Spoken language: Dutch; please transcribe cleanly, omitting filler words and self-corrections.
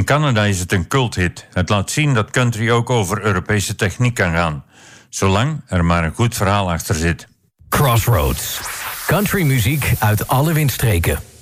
Canada is het een culthit. Het laat zien dat country ook over Europese techniek kan gaan, zolang er maar een goed verhaal achter zit. Crossroads. Countrymuziek uit alle windstreken.